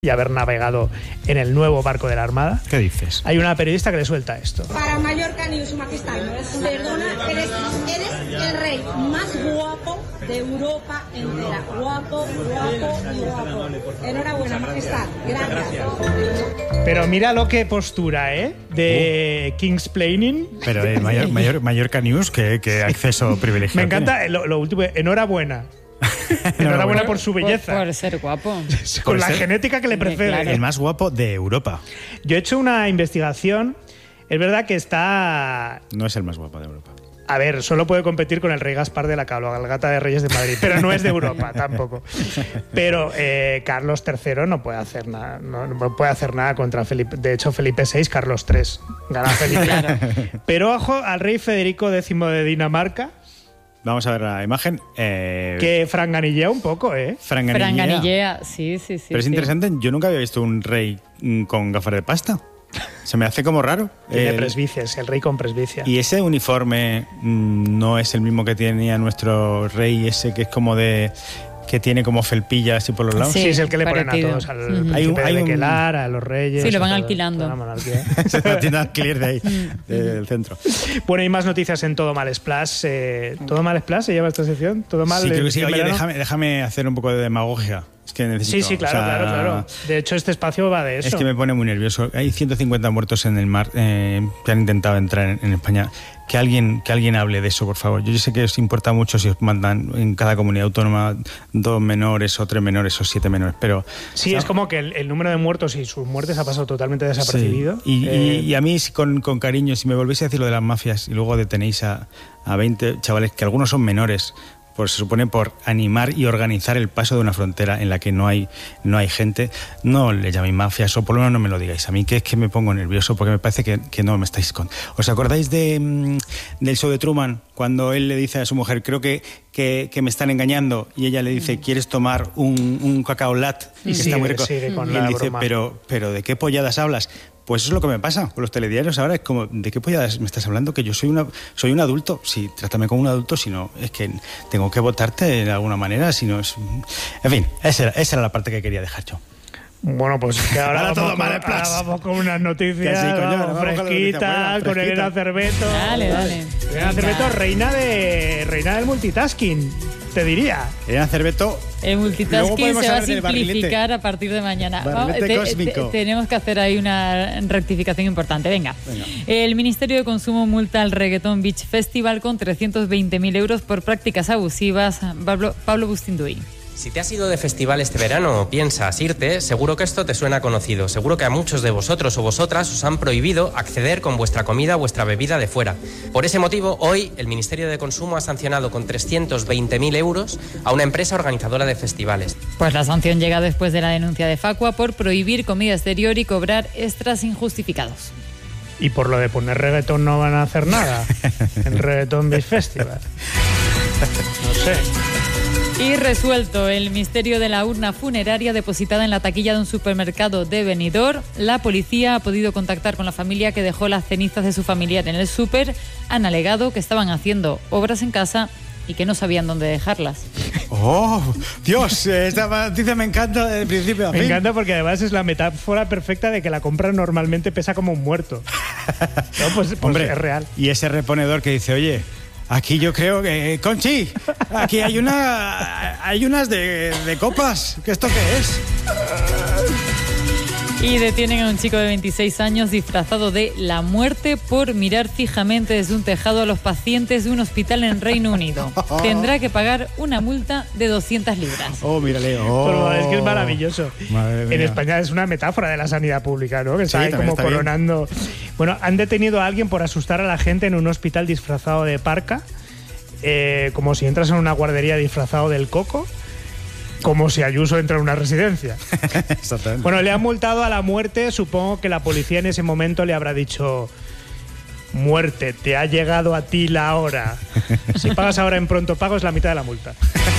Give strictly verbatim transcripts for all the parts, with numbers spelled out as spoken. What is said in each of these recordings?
y haber navegado en el nuevo barco de la Armada. ¿Qué dices? Hay una periodista que le suelta esto. Para Mallorca News, Su Majestad, perdona, eres, eres el rey más guapo de Europa entera. Guapo, guapo y guapo. Enhorabuena, Majestad. Gracias. Pero mira lo que postura, ¿eh? De uh. Kingsplaining. Pero eh, Mayor, Mayor, Mallorca News, que, que acceso privilegiado. Me encanta lo, lo último, enhorabuena. Enhorabuena por su belleza. Por, por ser guapo. Con por la ser genética que le precede. Claro. El más guapo de Europa. Yo he hecho una investigación. Es verdad que está... No es el más guapo de Europa. A ver, solo puede competir con el rey Gaspar de la cabalgata de Reyes de Madrid, pero no es de Europa tampoco. Pero eh, Carlos tercero no puede hacer nada, no, no puede hacer nada contra Felipe. De hecho, Felipe sexto, Carlos tercero. Gana Felipe. Claro. Pero ojo al rey Federico décimo de Dinamarca. Vamos a ver la imagen. Eh... Que franganillea un poco, ¿eh? Franganillea. Franganillea, sí, sí, sí. Pero es sí. interesante, yo nunca había visto un rey con gafas de pasta. Se me hace como raro. Tiene el... presbicias, el rey con presbicia. Y ese uniforme mmm, no es el mismo que tenía nuestro rey, ese que es como de... que tiene como felpillas así por los lados. Sí, sí, es el que le parecido. ponen a todos, al Uh-huh. hay un, hay de un... Quelar, a los reyes. Sí, lo van todo, alquilando. Se la tienda de alquiler de ahí, del centro. Bueno, hay más noticias en Todo Mal Splash. Eh, ¿Todo Mal Splash se llama esta sección? ¿Todo Mal? Sí, creo que sí. Oye, verano? déjame, déjame hacer un poco de demagogia. Es que necesito... Sí, sí, claro, o sea, claro, claro. De hecho, este espacio va de eso. Es que me pone muy nervioso. Hay ciento cincuenta muertos en el mar eh, que han intentado entrar en, en España. Que alguien, que alguien hable de eso, por favor. Yo sé que os importa mucho si os mandan en cada comunidad autónoma dos menores o tres menores o siete menores, pero... Sí, o sea, es como que el, el número de muertos y sus muertes ha pasado totalmente desapercibido. Sí. Y, eh... y, y a mí, con, con cariño, si me volvéis a decir lo de las mafias y luego detenéis a, a veinte chavales, que algunos son menores, pues se supone por animar y organizar el paso de una frontera en la que no hay, no hay gente, no le llaméis mafias, o por lo menos no me lo digáis a mí, que es que me pongo nervioso porque me parece que, que no me estáis con... ¿Os acordáis de, mm, del show de Truman? Cuando él le dice a su mujer, creo que, que, que me están engañando, y ella le dice, ¿quieres tomar un, un cacao lat? Y que sigue, está muy rico. sigue con y la él dice, broma. pero, pero ¿de qué polladas hablas? Pues eso es lo que me pasa con los telediarios ahora. Es como, ¿de qué polladas me estás hablando? Que yo soy una soy un adulto. Sí, trátame como un adulto, si no, es que tengo que votarte de alguna manera, si no es... En fin, esa era, esa era la parte que quería dejar yo. Bueno, pues que ahora, ahora, vamos, todo con, mal, ahora vamos con unas noticias sí, coño, vamos, vamos fresquitas, con Elena Cerveto. Dale, dale. Elena Cerveto, reina, de, reina del multitasking, te diría. Elena Cerveto... El multitasking se va a simplificar a partir de mañana. Vamos, te, te, tenemos que hacer ahí una rectificación importante. Venga. Venga. El Ministerio de Consumo multa al Reggaeton Beach Festival con trescientos veinte mil euros por prácticas abusivas. Pablo, Pablo Bustinduy. Si te has ido de festival este verano o piensas irte, seguro que esto te suena conocido. Seguro que a muchos de vosotros o vosotras os han prohibido acceder con vuestra comida o vuestra bebida de fuera. Por ese motivo, hoy el Ministerio de Consumo ha sancionado con trescientos veinte mil euros a una empresa organizadora de festivales. Pues la sanción llega después de la denuncia de Facua por prohibir comida exterior y cobrar extras injustificados. Y por lo de poner reggaetón no van a hacer nada. El Reggaeton Beach Festival. No sé. Y resuelto el misterio de la urna funeraria depositada en la taquilla de un supermercado de Benidorm. La policía ha podido contactar con la familia que dejó las cenizas de su familiar en el súper. Han alegado que estaban haciendo obras en casa y que no sabían dónde dejarlas. ¡Oh, Dios! Esta noticia me encanta de principio a fin. Me encanta porque además es la metáfora perfecta de que la compra normalmente pesa como un muerto. No, pues, pues hombre, es real. Y ese reponedor que dice, oye... Aquí yo creo que... Conchi, aquí hay una hay unas de, de copas. ¿Qué esto qué es? Y detienen a un chico de veintiséis años disfrazado de la muerte por mirar fijamente desde un tejado a los pacientes de un hospital en Reino Unido. Tendrá que pagar una multa de doscientas libras. Oh, mírale. Oh. Pero es que es maravilloso. En España es una metáfora de la sanidad pública, ¿no? Que está sí, ahí como está coronando... Bien. Bueno, han detenido a alguien por asustar a la gente en un hospital disfrazado de parca, eh, como si entras en una guardería disfrazado del Coco, como si Ayuso entra en una residencia. Bueno, le han multado a la muerte. Supongo que la policía en ese momento le habrá dicho: muerte, te ha llegado a ti la hora. Si pagas ahora en pronto pago es la mitad de la multa.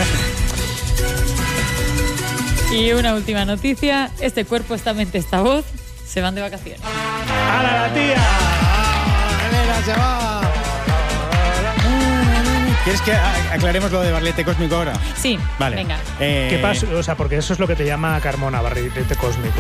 Y una última noticia: este cuerpo, esta mente, esta voz se van de vacaciones. ¡Hala, la tía! ¡Elena se va! ¿Quieres que aclaremos lo de barrilete cósmico ahora? Sí, vale. Venga. Eh... ¿Qué pasa? O sea, porque eso es lo que te llama Carmona, barrilete cósmico.